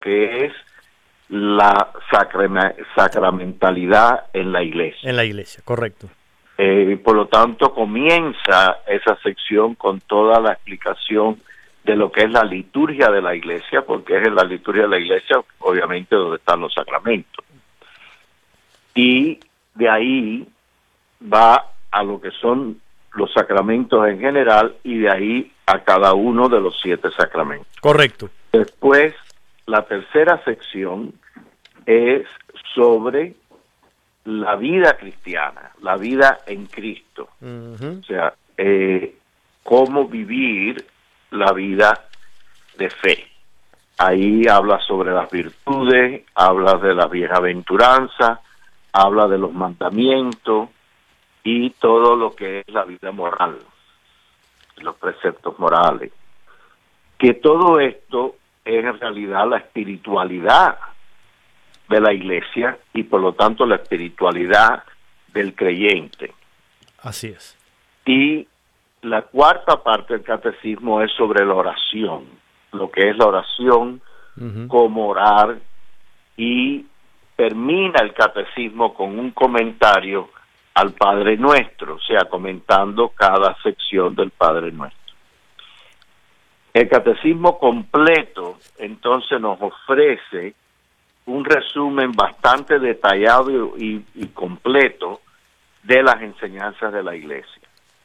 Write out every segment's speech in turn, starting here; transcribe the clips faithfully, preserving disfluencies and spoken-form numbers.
que es la sacrame- sacramentalidad en la iglesia. En la iglesia, correcto. Eh, por lo tanto, comienza esa sección con toda la explicación de lo que es la liturgia de la iglesia, porque es en la liturgia de la iglesia, obviamente, donde están los sacramentos. Y de ahí va a lo que son los sacramentos en general y de ahí a cada uno de los siete sacramentos. Correcto. Después, la tercera sección es sobre la vida cristiana, la vida en Cristo. Uh-huh. O sea, eh, cómo vivir la vida de fe. Ahí habla sobre las virtudes, habla de la bienaventuranza, habla de los mandamientos y todo lo que es la vida moral, los preceptos morales. Que todo esto es en realidad la espiritualidad de la iglesia y por lo tanto la espiritualidad del creyente. Así es. Y la cuarta parte del catecismo es sobre la oración, lo que es la oración, uh-huh. cómo orar, y termina el catecismo con un comentario al Padre Nuestro, o sea, comentando cada sección del Padre Nuestro. El catecismo completo entonces nos ofrece un resumen bastante detallado y, y completo de las enseñanzas de la iglesia.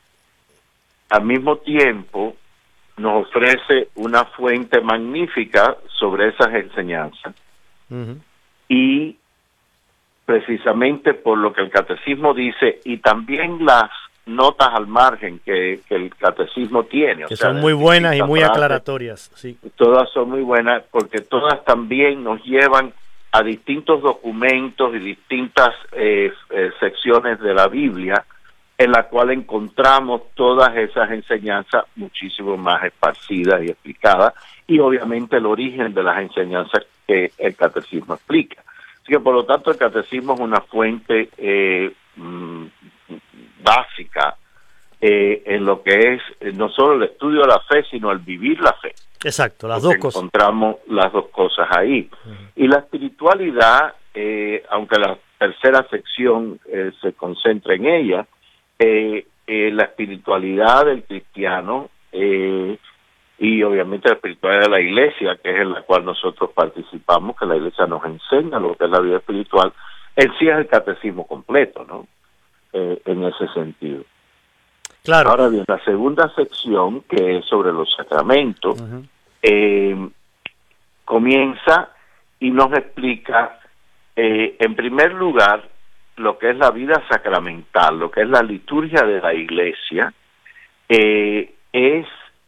Al mismo tiempo, nos ofrece una fuente magnífica sobre esas enseñanzas. Uh-huh. Y precisamente por lo que el catecismo dice, y también las notas al margen que, que el catecismo tiene. Que o sea, son muy buenas y muy frases, aclaratorias. Sí. Todas son muy buenas porque todas también nos llevan a distintos documentos y distintas eh, eh, secciones de la Biblia en la cual encontramos todas esas enseñanzas muchísimo más esparcidas y explicadas, y obviamente el origen de las enseñanzas que el catecismo explica. Así que por lo tanto el catecismo es una fuente eh, mm, básica eh, en lo que es eh, no solo el estudio de la fe, sino el vivir la fe. Exacto, las dos cosas. Encontramos las dos cosas ahí. Uh-huh. Y la espiritualidad, eh, aunque la tercera sección eh, se concentra en ella, eh, eh, la espiritualidad del cristiano eh, y obviamente la espiritualidad de la iglesia, que es en la cual nosotros participamos, que la iglesia nos enseña lo que es la vida espiritual, en sí es el catecismo completo, ¿no? Eh, en ese sentido. Claro. Ahora bien, la segunda sección, que es sobre los sacramentos, uh-huh. eh, comienza y nos explica, eh, en primer lugar, lo que es la vida sacramental, lo que es la liturgia de la iglesia, eh, es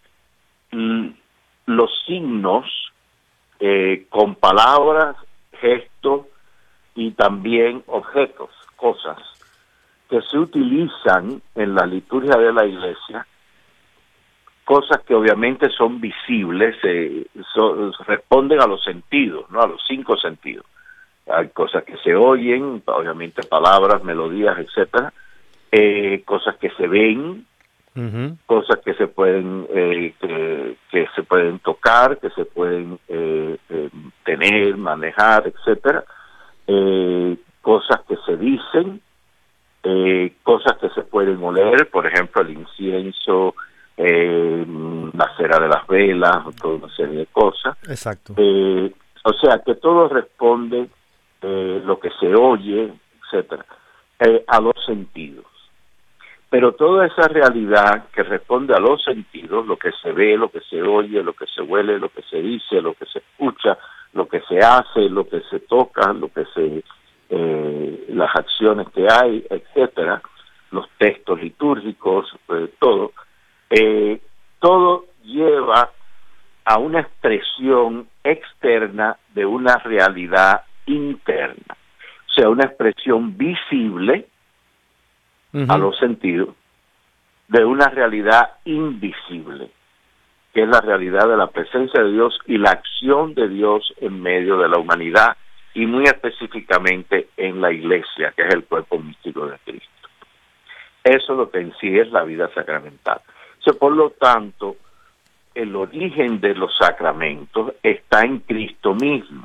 l- los signos eh, con palabras, gestos y también objetos, cosas que se utilizan en la liturgia de la iglesia, cosas que obviamente son visibles, eh, so, responden a los sentidos, ¿no? A los cinco sentidos. Hay cosas que se oyen, obviamente palabras, melodías, etcétera, eh, cosas que se ven, uh-huh. cosas que se pueden eh, que, que se pueden tocar, que se pueden eh, eh, tener, manejar, etcétera, eh, cosas que se dicen, eh, cosas que se pueden oler, por ejemplo el incienso, eh, la cera de las velas, toda una serie de cosas. Exacto. Eh, o sea que todo responde Eh, lo que se oye, etcétera, eh, a los sentidos. Pero toda esa realidad que responde a los sentidos, lo que se ve, lo que se oye, lo que se huele, lo que se dice, lo que se escucha, lo que se hace, lo que se toca, lo que se, eh, las acciones que hay, etcétera, los textos litúrgicos, eh, todo, eh, todo lleva a una expresión externa de una realidad interna, o sea, una expresión visible uh-huh. a los sentidos de una realidad invisible, que es la realidad de la presencia de Dios y la acción de Dios en medio de la humanidad y muy específicamente en la iglesia, que es el cuerpo místico de Cristo. Eso es lo que en sí es la vida sacramental. O sea, por lo tanto, el origen de los sacramentos está en Cristo mismo.